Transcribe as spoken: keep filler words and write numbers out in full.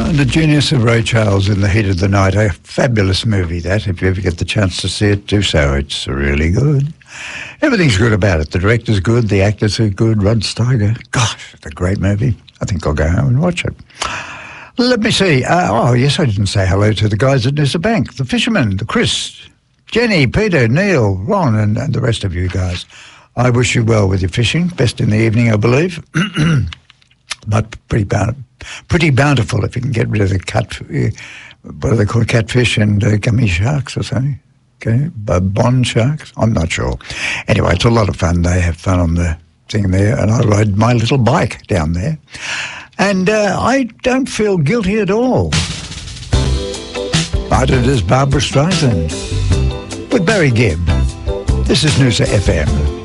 Uh, the Genius of Ray Charles in the Heat of the Night, a fabulous movie that. If you ever get the chance to see it, do so. It's really good. Everything's good about it. The director's good, the actors are good, Rod Steiger. Gosh, it's a great movie. I think I'll go home and watch it. Let me see. Uh, oh, yes, I didn't say hello to the guys at Noosa Bank, the fishermen, the Chris, Jenny, Peter, Neil, Ron, and, and the rest of you guys. I wish you well with your fishing. Best in the evening, I believe. But pretty bountiful. Pretty bountiful if you can get rid of the cat, uh, what are they called, catfish and uh, gummy sharks or something. Okay, bond sharks. I'm not sure. Anyway, it's a lot of fun. They have fun on the thing there, and I ride my little bike down there, and uh, I don't feel guilty at all. But it is Barbara Streisand with Barry Gibb. This is Noosa F M.